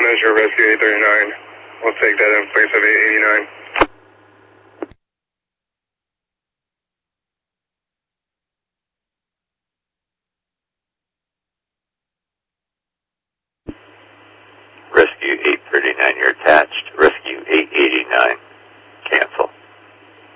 Measure Rescue 839. We'll take that in place of 889.